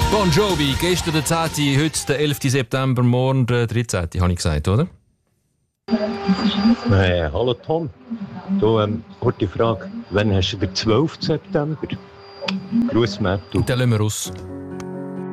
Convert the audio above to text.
Bon Jovi, gestern der 10., heute der 11. September, morgen der 13., habe ich gesagt, oder? Hallo Tom. Du, kurze Frage. Wann hast du den 12. September? Gruß, Mattu. Den lassen wir aus.